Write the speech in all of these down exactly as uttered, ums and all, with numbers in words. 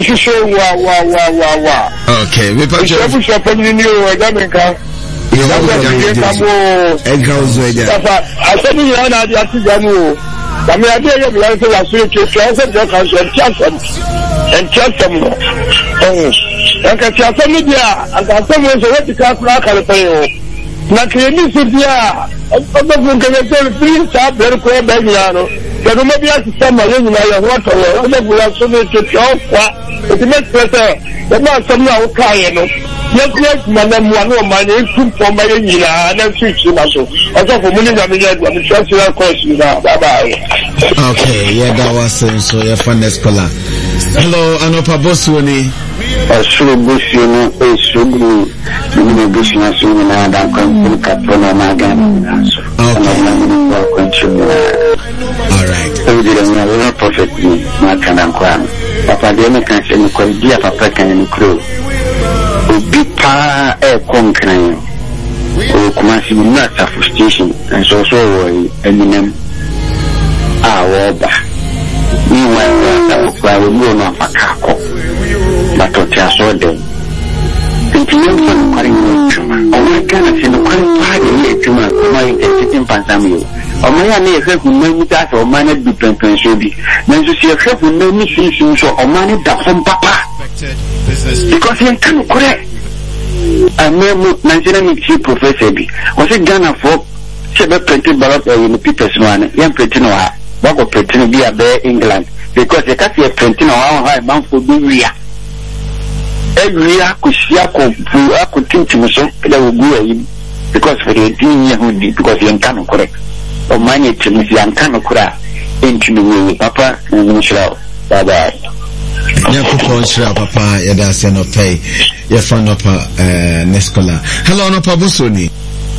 show wa wa wa wa wa. Okay, we put you. We should put you new Jamaica. You know what you do. And goes with that. I said you are not yet to Jamu. I mean, I tell you, like I said, to translate your country and tell them and tell them. Oh, I can tell some media. I can tell you what you can't rock on the pay. Na kredi sidia obo funke tell three star very clear bagiano ke no mebi asema ye nyina ye hoto ye obo bula so me ke kwa it makes better the man some now kai no ye create manam wanu ma ye tum for ma ye nyina na switch na so oso for muni na me ye do me trust your course na bye bye. Okay, yeah, that was so your fun scholar. Hello, Anopa Boswoni. Asuru Bushino, Asuru, Mini Bushina, Sumina, Dankan, Capona, Magan. All right. So, we are not perfectly, Markan and Kwan. Papa, the only country in Korea, Papa can crew. Big pa air concrane. Oh, Kumasi, not a frustration, and so so, Eminem. Ah, Waba. Meanwhile, I will go on for Kako. But what I saw them. If you don't find quarrying to me, oh my God, I see no quarry party to my sitting Pansami. Or my name is who know me that or man be plenty should be. Then you see a help who know me since you saw or man that from Papa. Because he can't correct. I remember Nigerian chief professor be. Was it Ghana for several plenty ballot in the people's one, young pretty no ha. What will pretty be a bear England? Because they can't see a plenty no how bound for being real. Every year, Kushia could think to me so that will go in because for the eighteen year old because you can't correct or money to me, you can't correct into the way, Papa and Michelle. Bye bye. Yakupo Papa, Yada no pay, your fan of Nescola. Hello, no Pabusoni.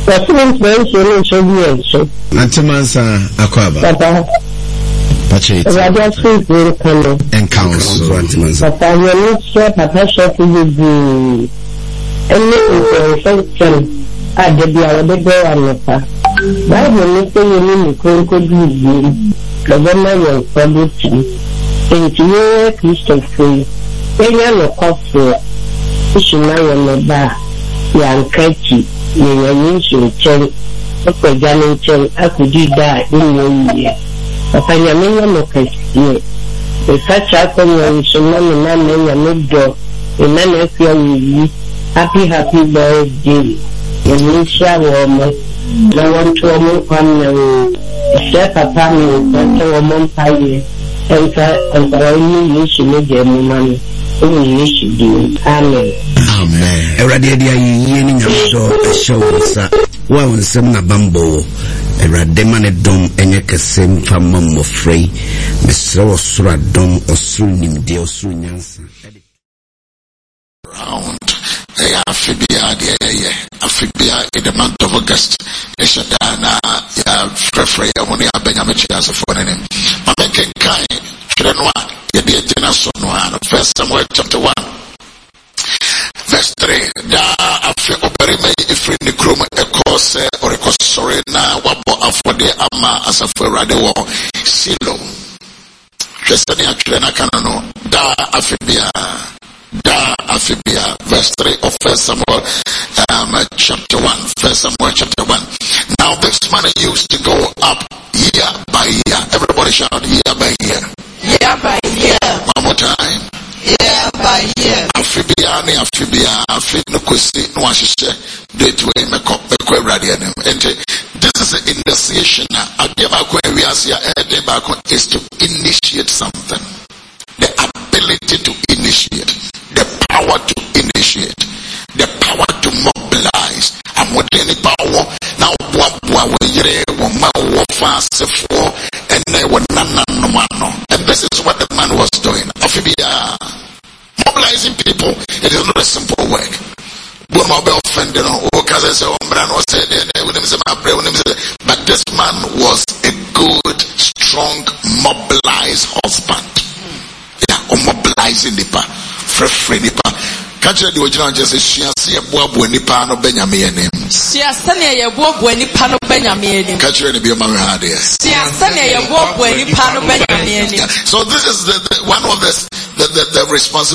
Antimansa Aquaba. Papa. Pachit. And council. Papa, you need to Papa shop with the any infection at the Bible and Papa. Why will you say you need to call good you? The woman will probably into your Christopher. When you're a coffee, pushing my on the bar, young catchy, you're using cherry, okay, Johnny cherry, I could do that in your year. Papa, you're no question. The such alcohol is a man and man and a door. A man if you happy, happy birthday. You need shower, no one to a more family. Chef a family, but to a mom pie. And only you should make your money. Only you should do. Amen. Amen. Eradia yini nyamdo show sa wa wonsem na bambo erade mane dom enye kesem fama mo free mesre osura dom osuru nimde osuru nyansa round eh afibia de afibia in the month of August eshadana ya frefre ya woni abenya mechiaso for nenem mabeke kai kirenwa ye de tina so no ano First Samuel chapter one verse three. Da afi operime ifri ni kroma ekose or ekosore na wabo afode ama asafo rade wo silo. Kwesani akire na kanano da afibia da afibia verse three of First Samuel um, chapter one. First Samuel chapter one. Now this man used to go up year by year. Everybody shout year by year. Year by year. One more time. Year by year. Afibia ni afibia afi no kwesi no ahihye date we meko meko awrade anem ente this is an initiation na adeba ko awiase ya edeba ko is to initiate something, the ability to initiate, the power to initiate, the power to mobilize and what any power now what what we yere wo ma wo fast for and they were none no and this is what the man was doing. Afibia mobilizing people, it is not a simple work. But this man was a good, strong, mobilized husband. Yeah, or mobilizing nipa, free nipa. Catch the original just say she has a boab when nipa no Benjamin. She has sent a boab when nipa no Benjamin. Catch the be my hard yes. She has sent a boab when nipa no Benjamin. So this is the, the one of the the, the, the responsibility